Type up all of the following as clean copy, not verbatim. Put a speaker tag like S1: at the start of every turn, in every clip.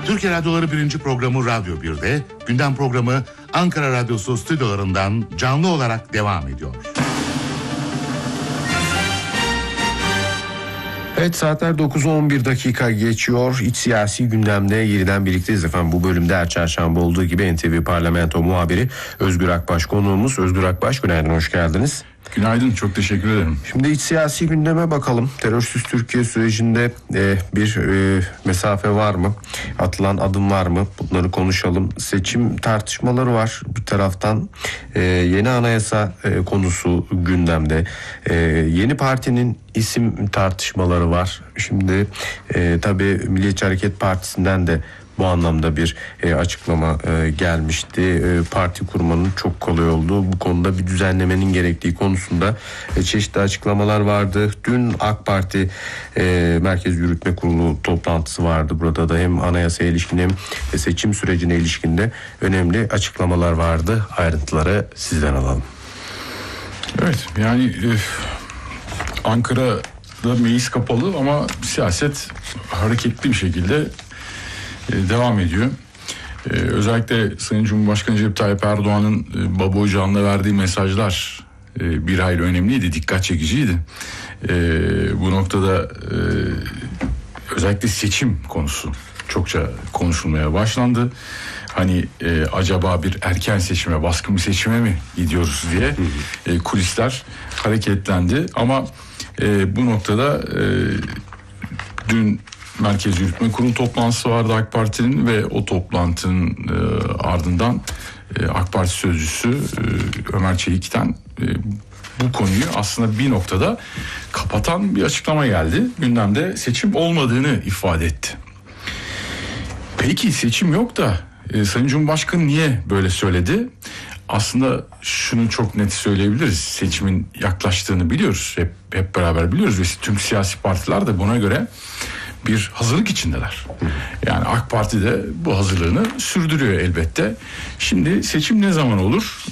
S1: Türkiye Radyoları 1. programı Radyo 1'de, gündem programı Ankara Radyosu stüdyolarından canlı olarak devam ediyor.
S2: Evet, saatler 9'u 11 dakika geçiyor. İç siyasi gündemde yeniden birlikteyiz efendim. Bu bölümde her çarşamba olduğu gibi NTV Parlamento muhabiri Özgür Akbaş konuğumuz. Özgür Akbaş, günaydın, hoş geldiniz.
S3: Günaydın, çok teşekkür ederim.
S2: Şimdi iç siyasi gündeme bakalım. Terörsüz Türkiye sürecinde bir mesafe var mı? Atılan adım var mı? Bunları konuşalım. Seçim tartışmaları var bir taraftan. Yeni anayasa konusu gündemde. Yeni partinin isim tartışmaları var. Şimdi tabii Milliyetçi Hareket Partisi'nden de bu anlamda bir açıklama gelmişti. Parti kurmanın çok kolay olduğu, bu konuda bir düzenlemenin gerektiği konusunda çeşitli açıklamalar vardı. Dün AK Parti Merkez Yürütme Kurulu toplantısı vardı. Burada da hem anayasaya ilişkin hem seçim sürecine ilişkin de önemli açıklamalar vardı. Ayrıntıları sizden alalım.
S3: Evet, yani Ankara'da meclis kapalı ama siyaset hareketli bir şekilde devam ediyor. Özellikle Sayın Cumhurbaşkanı Recep Tayyip Erdoğan'ın Baba Ocağı'nda verdiği mesajlar bir hayli önemliydi, dikkat çekiciydi. Bu noktada özellikle seçim konusu çokça konuşulmaya başlandı. Hani acaba bir erken seçime, baskın bir seçime mi gidiyoruz diye kulisler hareketlendi. Ama bu noktada dün Merkez Yürütme Kurulu toplantısı vardı AK Parti'nin ve o toplantının ardından AK Parti sözcüsü Ömer Çelik'ten bu konuyu aslında bir noktada kapatan bir açıklama geldi. Gündemde seçim olmadığını ifade etti. Peki seçim yok da Sayın Cumhurbaşkanı niye böyle söyledi? Aslında şunu çok net söyleyebiliriz. Seçimin yaklaştığını biliyoruz. Hep beraber biliyoruz ve tüm siyasi partiler de buna göre bir hazırlık içindeler. Yani AK Parti de bu hazırlığını sürdürüyor elbette. Şimdi seçim ne zaman olur?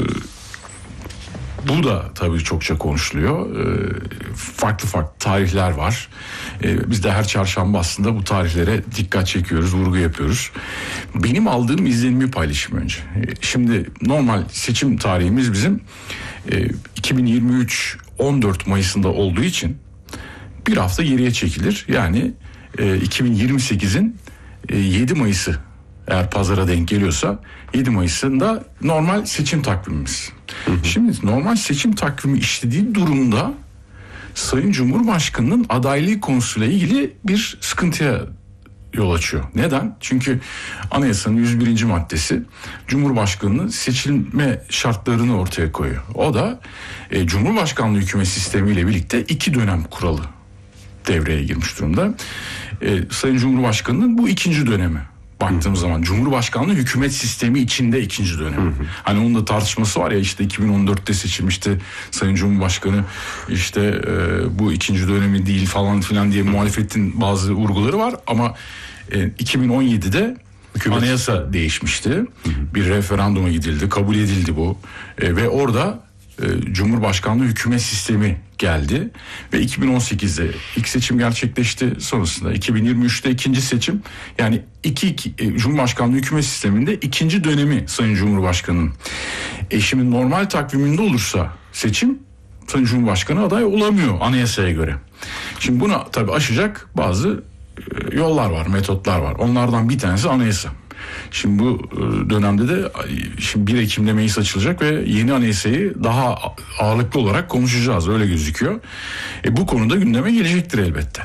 S3: Bu da tabii çokça konuşuluyor. Farklı tarihler var. Biz de her çarşamba aslında bu tarihlere dikkat çekiyoruz, vurgu yapıyoruz. Benim aldığım izlenimi paylaşayım önce. Şimdi normal seçim tarihimiz bizim 2023 14 Mayıs'ında olduğu için bir hafta geriye çekilir. Yani 2028'in 7 Mayıs'ı eğer pazara denk geliyorsa 7 Mayıs'ında normal seçim takvimimiz. Şimdi normal seçim takvimi işlediği durumda Sayın Cumhurbaşkanı'nın adaylığı konusuyla ilgili bir sıkıntıya yol açıyor. Neden? Çünkü anayasanın 101. maddesi Cumhurbaşkanı'nın seçilme şartlarını ortaya koyuyor. O da Cumhurbaşkanlığı hükümet sistemiyle birlikte 2 dönem kuralı devreye girmiş durumda. Sayın Cumhurbaşkanı'nın bu 2. dönemi. Baktığımız zaman Cumhurbaşkanlığı hükümet sistemi içinde 2. dönemi. Hani onun da tartışması var ya, işte 2014'te seçilmişti Sayın Cumhurbaşkanı, işte bu 2. dönemi değil falan filan diye muhalefetin bazı vurguları var ama 2017'de anayasa değişmişti. Bir referanduma gidildi, kabul edildi bu ve orada Cumhurbaşkanlığı hükümet sistemi geldi ve 2018'de ilk seçim gerçekleşti, sonrasında 2023'te ikinci seçim, yani Cumhurbaşkanlığı hükümet sisteminde 2. dönemi Sayın Cumhurbaşkanı'nın. Şimdi normal takviminde olursa seçim, Sayın Cumhurbaşkanı aday olamıyor anayasaya göre. Şimdi buna tabii aşacak bazı yollar var, metotlar var. Onlardan bir tanesi anayasa. Şimdi bu dönemde de şimdi 1 Ekim'de meclis açılacak ve yeni anayasayı daha ağırlıklı olarak konuşacağız, öyle gözüküyor. Bu konuda gündeme gelecektir elbette.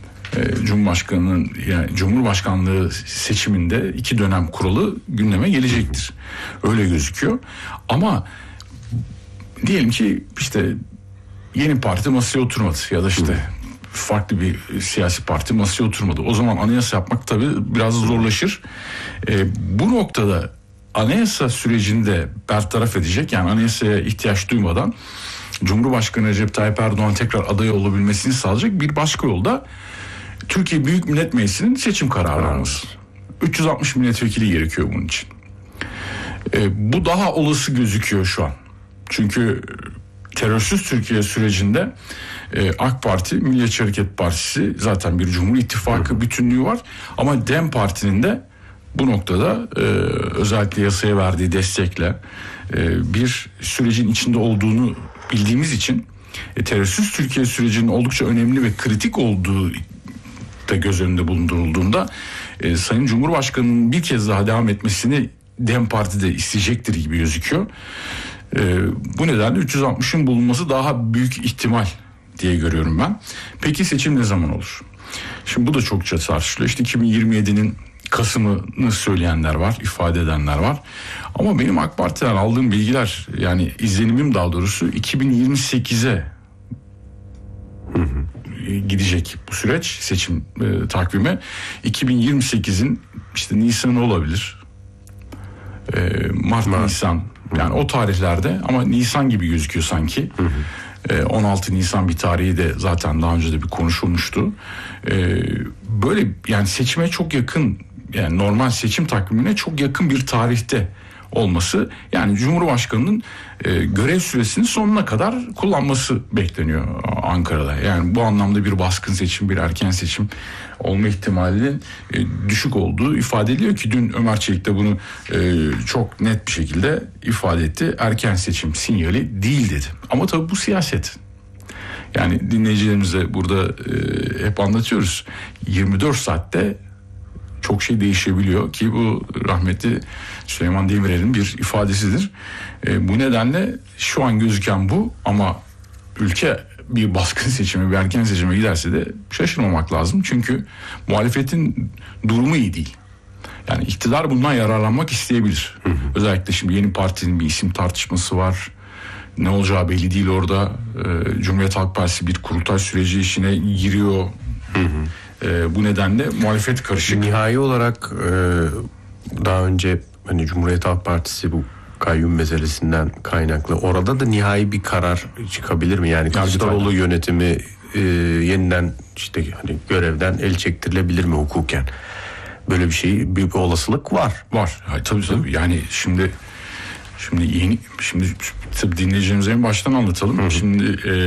S3: Cumhurbaşkanlığı seçiminde 2 dönem kuralı gündeme gelecektir. Öyle gözüküyor. Ama diyelim ki işte yeni parti masaya oturmadı ya da işte farklı bir siyasi parti masaya oturmadı. O zaman anayasa yapmak tabii biraz zorlaşır. Bu noktada anayasa sürecinde bertaraf edecek, yani anayasaya ihtiyaç duymadan Cumhurbaşkanı Recep Tayyip Erdoğan tekrar aday olabilmesini sağlayacak bir başka yolda Türkiye Büyük Millet Meclisi'nin seçim kararı alması. 360 milletvekili gerekiyor bunun için. Bu daha olası gözüküyor şu an. Çünkü terörsüz Türkiye sürecinde AK Parti, Milliyetçi Hareket Partisi zaten bir Cumhur İttifakı bütünlüğü var. Ama DEM Parti'nin de bu noktada özellikle yasaya verdiği destekle bir sürecin içinde olduğunu bildiğimiz için terörsüz Türkiye sürecinin oldukça önemli ve kritik olduğu da göz önünde bulundurulduğunda Sayın Cumhurbaşkanı'nın bir kez daha devam etmesini DEM Parti de isteyecektir gibi gözüküyor. Bu nedenle 360'ın bulunması daha büyük ihtimal diye görüyorum ben. Peki seçim ne zaman olur? Şimdi bu da çokça tartışılıyor. İşte 2027'nin Kasım'ını söyleyenler var, ifade edenler var. Ama benim AK Parti'den aldığım bilgiler, yani izlenimim daha doğrusu 2028'e gidecek bu süreç, seçim takvimi. 2028'in işte Nisan'ı olabilir. Mart, Nisan, yani o tarihlerde, ama Nisan gibi gözüküyor sanki. 16 Nisan bir tarihi de zaten daha önce de bir konuşulmuştu. Böyle yani seçime çok yakın, yani normal seçim takvimine çok yakın bir tarihte olması, yani Cumhurbaşkanı'nın görev süresinin sonuna kadar kullanması bekleniyor Ankara'da. Yani bu anlamda bir baskın seçim, bir erken seçim olma ihtimalinin düşük olduğu ifade ediliyor ki dün Ömer Çelik de bunu çok net bir şekilde ifade etti. Erken seçim sinyali değil dedi. Ama tabii bu siyaset. Yani dinleyicilerimize burada hep anlatıyoruz. 24 saatte çok şey değişebiliyor ki bu rahmetli Süleyman Demirel'in bir ifadesidir. Bu nedenle şu an gözüken bu, ama ülke bir baskın seçime, bir erken seçime giderse de şaşırmamak lazım. Çünkü muhalefetin durumu iyi değil. Yani iktidar bundan yararlanmak isteyebilir. Özellikle şimdi yeni partinin bir isim tartışması var. Ne olacağı belli değil orada. Cumhuriyet Halk Partisi bir kurultay süreci işine giriyor. Bu nedenle muhalefet karışık.
S2: Nihai olarak daha önce hani Cumhuriyet Halk Partisi bu kayyum meselesinden kaynaklı orada da nihai bir karar çıkabilir mi? Yani Kılıçdaroğlu yönetimi yeniden işte hani görevden el çektirilebilir mi hukuken? Böyle bir şey, bir olasılık var.
S3: Var. Hayır, tabii. Yani şimdi tabii dinleyicilerimize en baştan anlatalım. Şimdi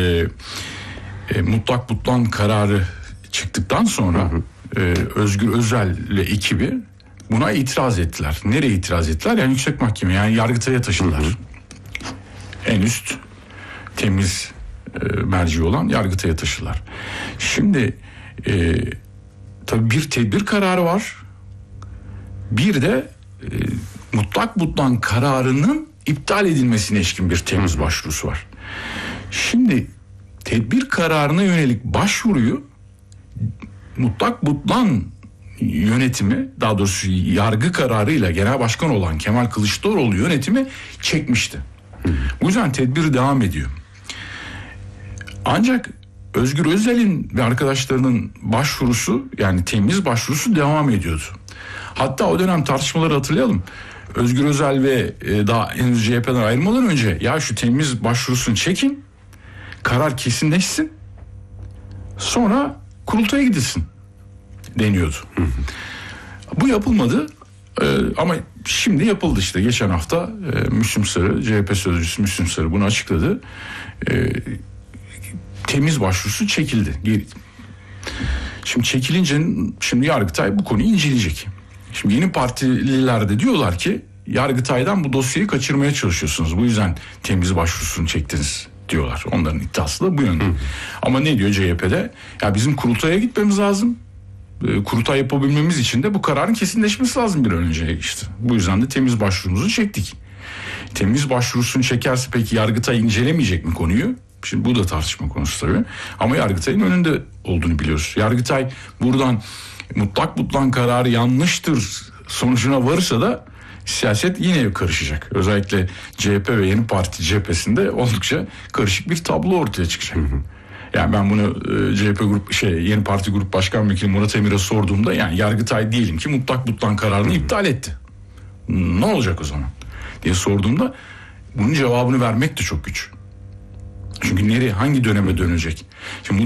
S3: mutlak butlan kararı çıktıktan sonra Özgür Özel ile ekibi buna itiraz ettiler. Nereye itiraz ettiler? Yani yüksek mahkeme, yani Yargıtay'a taşıdılar. En üst temiz merci olan Yargıtay'a taşıdılar. Şimdi tabii bir tedbir kararı var. Bir de mutlak butlan kararının iptal edilmesine ilişkin bir temiz başvurusu var. Şimdi tedbir kararına yönelik başvuruyu mutlak butlan yönetimi, daha doğrusu yargı kararıyla genel başkan olan Kemal Kılıçdaroğlu yönetimi çekmişti. Bu yüzden tedbir devam ediyor. Ancak Özgür Özel'in ve arkadaşlarının başvurusu, yani temiz başvurusu devam ediyordu. Hatta o dönem tartışmaları hatırlayalım. Özgür Özel ve daha henüz CHP'den ayrılmadan önce ya şu temiz başvurusunu çekin, karar kesinleşsin, sonra kurultaya gidilsin deniyordu. Bu yapılmadı ama şimdi yapıldı işte. Geçen hafta Müslüm Sarı, CHP sözcüsü Müslüm Sarı bunu açıkladı. Temiz başvurusu çekildi. Şimdi çekilince şimdi Yargıtay bu konuyu inceleyecek. Şimdi yeni partililer de diyorlar ki Yargıtay'dan bu dosyayı kaçırmaya çalışıyorsunuz. Bu yüzden temiz başvurusunu çektiniz diyorlar. Onların iddiası da bu yönde. Ama ne diyor CHP'de? Ya bizim kurultaya gitmemiz lazım. Kurultay yapabilmemiz için de bu kararın kesinleşmesi lazım bir an önce işte. Bu yüzden de temiz başvurumuzu çektik. Temiz başvurusunu çekerse peki Yargıtay incelemeyecek mi konuyu? Şimdi bu da tartışma konusu tabii. Ama Yargıtay'ın önünde olduğunu biliyoruz. Yargıtay buradan mutlak butlan kararı yanlıştır sonucuna varırsa da siyaset yine karışacak. Özellikle CHP ve Yeni Parti cephesinde oldukça karışık bir tablo ortaya çıkacak. Yani ben bunu CHP grup Yeni Parti Grup Başkan Vekili Murat Emir'e sorduğumda, yani Yargıtay diyelim ki mutlak butlan kararını iptal etti. Ne olacak o zaman diye sorduğumda bunun cevabını vermek de çok güç. Çünkü nereye, hangi döneme dönecek? Şimdi